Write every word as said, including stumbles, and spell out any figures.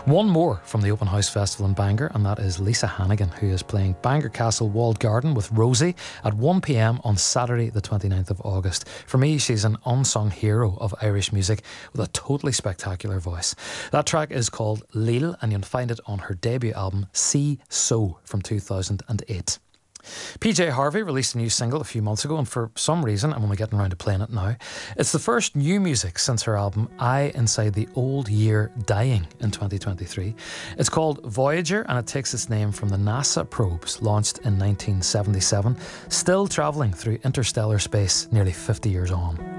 One more from the Open House Festival in Bangor, and that is Lisa Hannigan, who is playing Bangor Castle Walled Garden with Rosie at one p m on Saturday the twenty-ninth of August. For me, she's an unsung hero of Irish music with a totally spectacular voice. That track is called Lille, and you'll find it on her debut album See So from two thousand eight. P J Harvey released a new single a few months ago, and for some reason I'm only getting around to playing it now. It's the first new music since her album I Inside the Old Year Dying in twenty twenty-three. It's called Voyager, and it takes its name from the NASA probes launched in nineteen seventy-seven, still travelling through interstellar space nearly fifty years on.